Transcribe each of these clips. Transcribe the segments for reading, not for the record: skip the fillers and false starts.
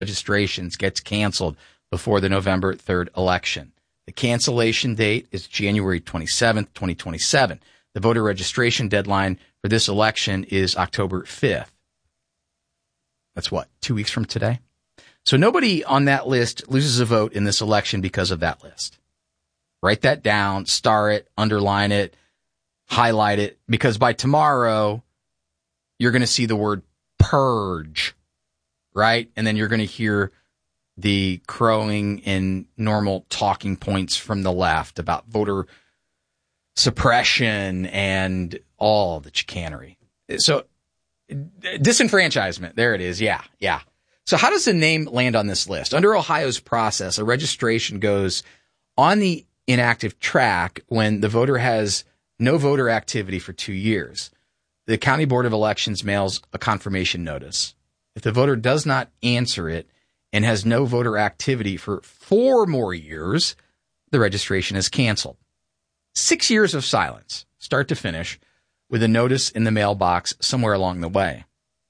registrations gets canceled before the November 3rd election. The cancellation date is January 27th, 2027. The voter registration deadline for this election is October 5th. That's 2 weeks from today? So nobody on that list loses a vote in this election because of that list. Write that down, star it, underline it, highlight it, because by tomorrow, you're going to see the word purge, right? And then you're going to hear the crowing and normal talking points from the left about voter suppression and all the chicanery. So disenfranchisement, there it is. Yeah. So how does the name land on this list? Under Ohio's process, a registration goes on the inactive track when the voter has no voter activity for 2 years. The County Board of Elections mails a confirmation notice. If the voter does not answer it and has no voter activity for 4 more years, the registration is canceled. 6 years of silence, start to finish, with a notice in the mailbox somewhere along the way.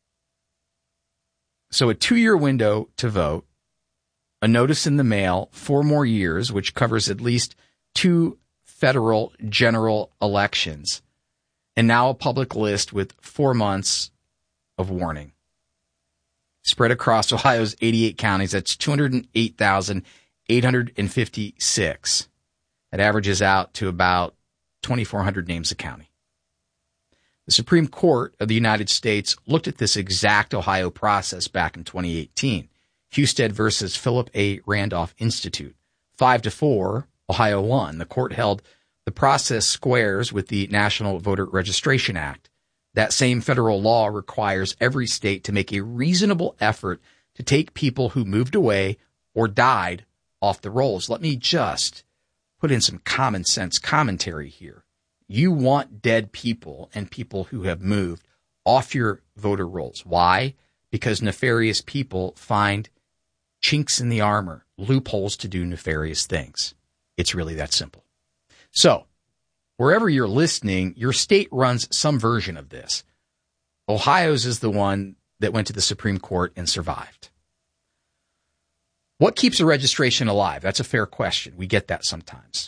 So a 2-year window to vote, a notice in the mail, 4 more years, which covers at least 2 federal general elections, and now a public list with 4 months of warning. Spread across Ohio's 88 counties, that's 208,856. That averages out to about 2,400 names a county. The Supreme Court of the United States looked at this exact Ohio process back in 2018. Husted versus Philip A. Randolph Institute. 5-4, Ohio won. The court held the process squares with the National Voter Registration Act. That same federal law requires every state to make a reasonable effort to take people who moved away or died off the rolls. Let me just put in some common sense commentary here. You want dead people and people who have moved off your voter rolls. Why? Because nefarious people find chinks in the armor, loopholes to do nefarious things. It's really that simple. So, wherever you're listening, your state runs some version of this. Ohio's is the one that went to the Supreme Court and survived. What keeps a registration alive? That's a fair question. We get that sometimes.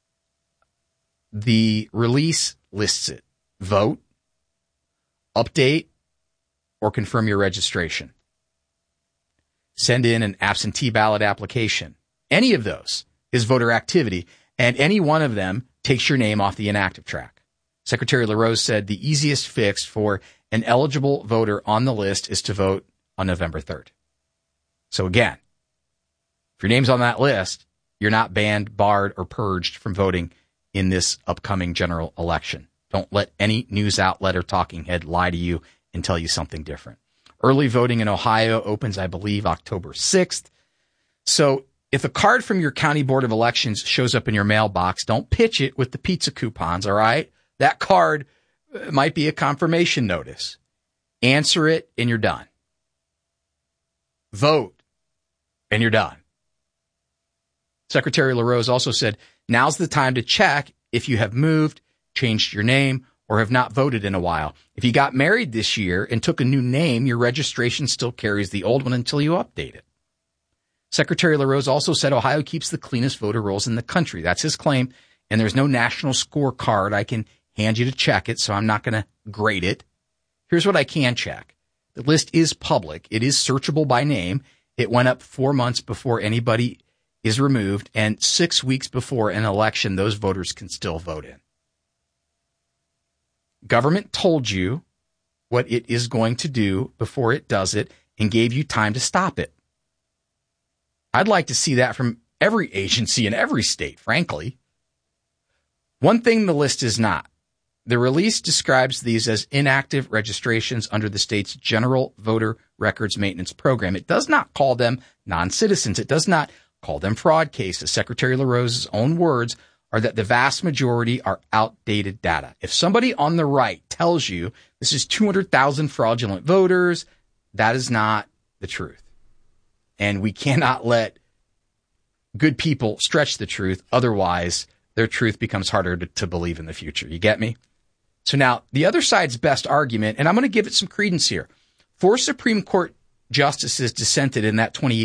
The release lists it. Vote, update, or confirm your registration. Send in an absentee ballot application. Any of those is voter activity, and any one of them takes your name off the inactive track. Secretary LaRose said the easiest fix for an eligible voter on the list is to vote on November 3rd. So again, if your name's on that list, you're not banned, barred, or purged from voting in this upcoming general election. Don't let any news outlet or talking head lie to you and tell you something different. Early voting in Ohio opens, I believe, October 6th. So if a card from your County Board of Elections shows up in your mailbox, don't pitch it with the pizza coupons, all right? That card might be a confirmation notice. Answer it, and you're done. Vote, and you're done. Secretary LaRose also said, now's the time to check if you have moved, changed your name, or have not voted in a while. If you got married this year and took a new name, your registration still carries the old one until you update it. Secretary LaRose also said Ohio keeps the cleanest voter rolls in the country. That's his claim, and there's no national scorecard I can hand you to check it, so I'm not going to grade it. Here's what I can check. The list is public. It is searchable by name. It went up 4 months before anybody is removed, and 6 weeks before an election, those voters can still vote in. Government told you what it is going to do before it does it and gave you time to stop it. I'd like to see that from every agency in every state, frankly. One thing the list is not. The release describes these as inactive registrations under the state's General Voter Records Maintenance Program. It does not call them non-citizens. It does not call them fraud cases. Secretary LaRose's own words are that the vast majority are outdated data. If somebody on the right tells you this is 200,000 fraudulent voters, that is not the truth. And we cannot let good people stretch the truth. Otherwise, their truth becomes harder to believe in the future. You get me? So now the other side's best argument, and I'm going to give it some credence here. 4 Supreme Court justices dissented in that